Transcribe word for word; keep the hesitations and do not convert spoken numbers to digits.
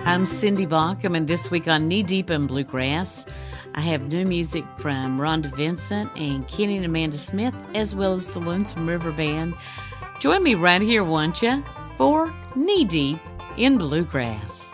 I'm Cindy Baucom, and this week on Knee Deep in Bluegrass, I have new music from Rhonda Vincent and Kenny and Amanda Smith, as well as the Lonesome River Band. Join me right here, won't you, for Knee Deep in Bluegrass.